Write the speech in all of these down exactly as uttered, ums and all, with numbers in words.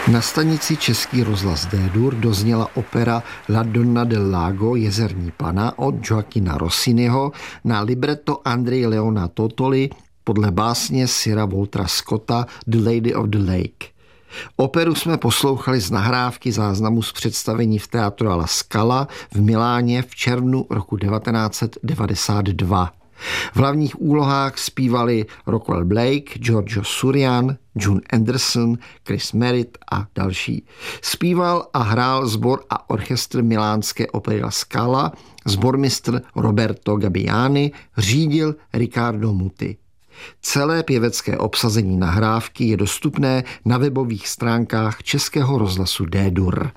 Na stanici Český rozhlas D-dur dozněla opera La Donna del Lago, Jezerní pana od Gioacchina Rossiniho na libretto Andreje Leona Totoli podle básně Sira Waltera Scotta The Lady of the Lake. Operu jsme poslouchali z nahrávky záznamu z představení v Teatru alla Scala v Miláně v červnu roku devatenáct set devadesát dva. V hlavních úlohách zpívali Rockwell Blake, Giorgio Surian, June Anderson, Chris Merritt a další. Zpíval a hrál sbor a orchestr milánské opery La Scala, sbormistr Roberto Gabbiani, řídil Riccardo Muti. Celé pěvecké obsazení nahrávky je dostupné na webových stránkách Českého rozhlasu D-dur.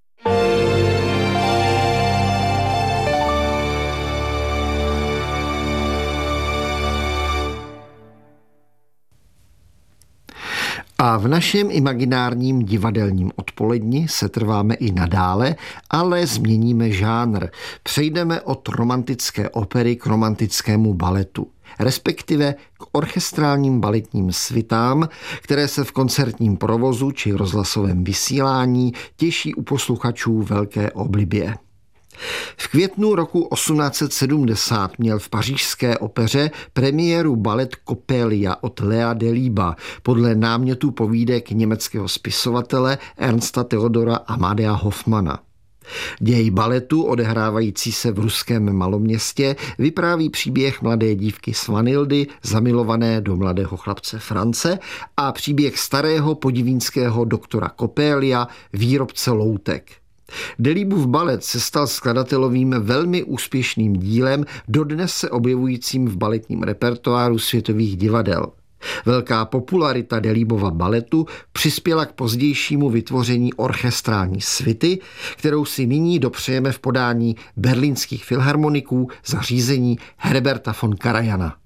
A v našem imaginárním divadelním odpoledni se trváme i nadále, ale změníme žánr. Přejdeme od romantické opery k romantickému baletu, respektive k orchestrálním baletním svitám, které se v koncertním provozu či rozhlasovém vysílání těší u posluchačů velké oblibě. V květnu roku osmnáct set sedmdesát měl v pařížské opeře premiéru balet Coppelia od Lea Delibes podle námětů povídek německého spisovatele Ernsta Theodora Amadea Hoffmana. Děj baletu, odehrávající se v ruském maloměstě, vypráví příběh mladé dívky Svanildy, zamilované do mladého chlapce France, a příběh starého podivínského doktora Coppelia, výrobce loutek. Delibův balet se stal skladatelovým velmi úspěšným dílem, dodnes se objevujícím v baletním repertoáru světových divadel. Velká popularita Delibova baletu přispěla k pozdějšímu vytvoření orchestrální svity, kterou si nyní dopřejeme v podání berlínských filharmoniků za řízení Herberta von Karajana.